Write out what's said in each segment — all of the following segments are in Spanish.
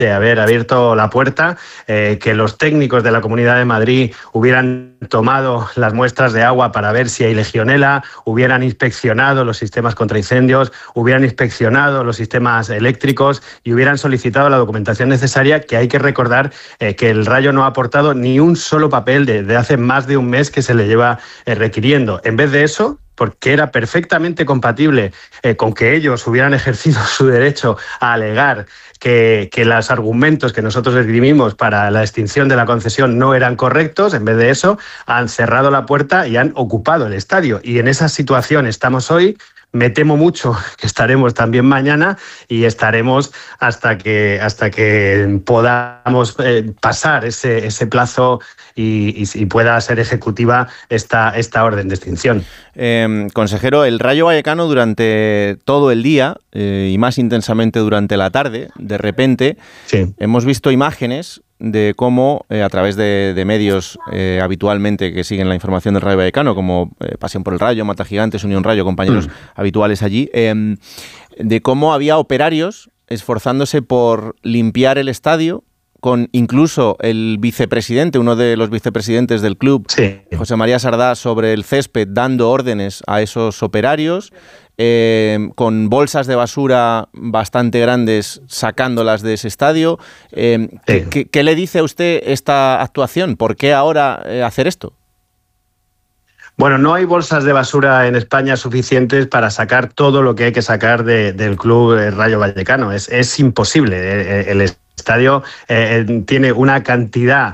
de haber abierto la puerta, que los técnicos de la Comunidad de Madrid hubieran tomado las muestras de agua para ver si hay legionela, hubieran inspeccionado los sistemas contra incendios, hubieran inspeccionado los sistemas eléctricos y hubieran solicitado la documentación necesaria, que hay que recordar que el Rayo no ha aportado ni un solo papel desde hace más de un mes que se le lleva requiriendo. En vez de eso, porque era perfectamente compatible con que ellos hubieran ejercido su derecho a alegar que los argumentos que nosotros esgrimimos para la extinción de la concesión no eran correctos. En vez de eso, han cerrado la puerta y han ocupado el estadio. Y en esa situación estamos hoy. Me temo mucho que estaremos también mañana y estaremos hasta que podamos pasar ese plazo y pueda ser ejecutiva esta orden de extinción. Consejero, el Rayo Vallecano durante todo el día y más intensamente durante la tarde, de repente, sí, hemos visto imágenes de cómo a través de medios habitualmente que siguen la información del Rayo Vallecano, como Pasión por el Rayo, Mata Gigantes, Unión Rayo, compañeros habituales allí, de cómo había operarios esforzándose por limpiar el estadio, con incluso el vicepresidente, uno de los vicepresidentes del club, sí, José María Sardá, sobre el césped dando órdenes a esos operarios, con bolsas de basura bastante grandes sacándolas de ese estadio. Sí. ¿Qué le dice a usted esta actuación? ¿Por qué ahora hacer esto? Bueno, no hay bolsas de basura en España suficientes para sacar todo lo que hay que sacar del club Rayo Vallecano. Es imposible. El estadio tiene una cantidad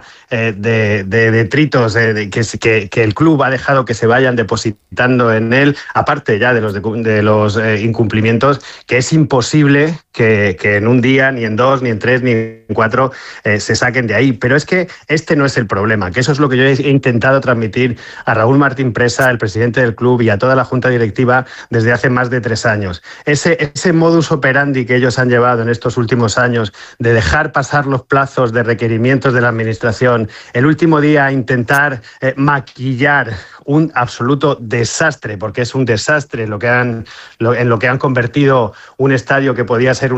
de detritos que el club ha dejado que se vayan depositando en él, aparte ya de los incumplimientos, que es imposible que en un día, ni en 2, ni en 3, ni en 4 se saquen de ahí. Pero es que este no es el problema, que eso es lo que yo he intentado transmitir a Raúl Martín Presa, el presidente del club, y a toda la junta directiva desde hace más de 3 años. Ese modus operandi que ellos han llevado en estos últimos años de dejar pasar los plazos de requerimientos de la administración, el último día intentar maquillar un absoluto desastre, porque es un desastre en lo que han convertido un estadio que podía ser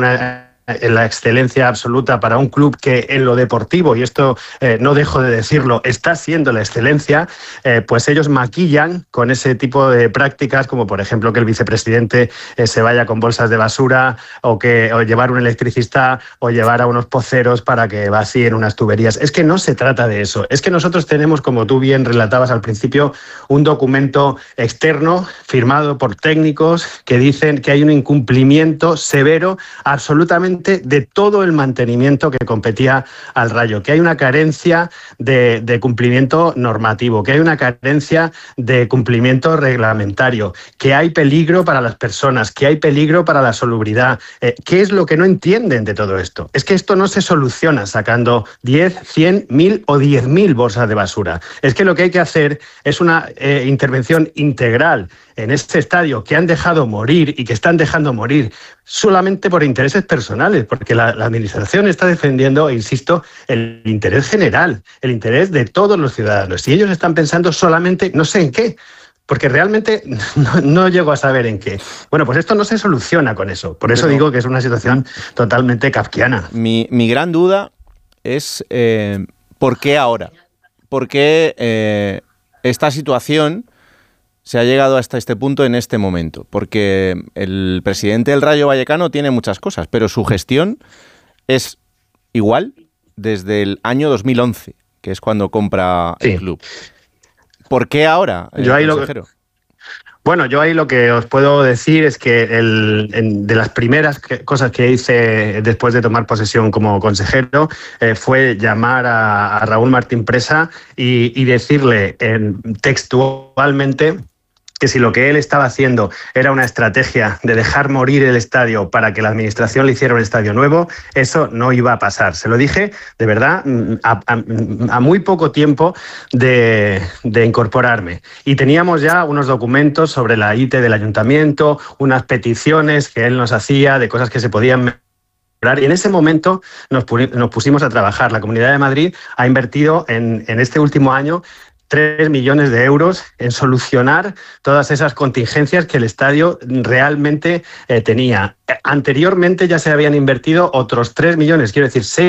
la excelencia absoluta para un club que en lo deportivo, y esto no dejo de decirlo, está siendo la excelencia, pues ellos maquillan con ese tipo de prácticas, como por ejemplo que el vicepresidente se vaya con bolsas de basura o llevar un electricista o llevar a unos poceros para que vacíen unas tuberías. Es que no se trata de eso. Es que nosotros tenemos, como tú bien relatabas al principio, un documento externo firmado por técnicos que dicen que hay un incumplimiento severo absolutamente de todo el mantenimiento que competía al Rayo, que hay una carencia de cumplimiento normativo, que hay una carencia de cumplimiento reglamentario, que hay peligro para las personas, que hay peligro para la salubridad. ¿Qué es lo que no entienden de todo esto? Es que esto no se soluciona sacando 10, 100, 1000 o 10.000 bolsas de basura. Es que lo que hay que hacer es una intervención integral en este estadio que han dejado morir y que están dejando morir solamente por intereses personales, porque la administración está defendiendo, insisto, el interés general, el interés de todos los ciudadanos. Y ellos están pensando solamente, no sé en qué, porque realmente no llego a saber en qué. Bueno, pues esto no se soluciona con eso. Por eso digo que es una situación totalmente kafkiana. Mi gran duda es ¿por qué ahora? ¿Por qué esta situación se ha llegado hasta este punto en este momento? Porque el presidente del Rayo Vallecano tiene muchas cosas, pero su gestión es igual desde el año 2011, que es cuando compra el club. ¿Por qué ahora, consejero? Bueno, yo ahí lo que os puedo decir es que de las primeras cosas que hice después de tomar posesión como consejero fue llamar a Raúl Martín Presa y decirle textualmente que si lo que él estaba haciendo era una estrategia de dejar morir el estadio para que la administración le hiciera un estadio nuevo, eso no iba a pasar. Se lo dije, de verdad, a muy poco tiempo de incorporarme. Y teníamos ya unos documentos sobre la IT del ayuntamiento, unas peticiones que él nos hacía de cosas que se podían mejorar. Y en ese momento nos pusimos a trabajar. La Comunidad de Madrid ha invertido en este último año 3 millones de euros en solucionar todas esas contingencias que el estadio realmente tenía. Anteriormente ya se habían invertido otros 3 millones, quiero decir, 6